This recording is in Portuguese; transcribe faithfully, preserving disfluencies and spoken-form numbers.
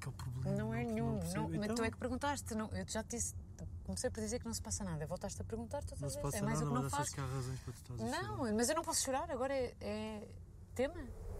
que é o problema? Não é Não- nenhum. não Não, percebo. mas Então, tu é que perguntaste. Não, eu já te disse. Comecei por dizer que não se passa nada. Voltaste a perguntar todas não as se vezes. passa É mais nada, o que não mas achas faço. que há razões para tu estás a chorar? Não, mas eu não posso chorar. Agora é, é tema.